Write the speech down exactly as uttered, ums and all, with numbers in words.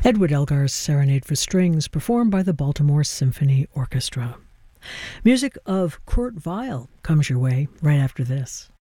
Edward Elgar's Serenade for Strings, performed by the Baltimore Symphony Orchestra. Music of Kurt Weill comes your way right after this.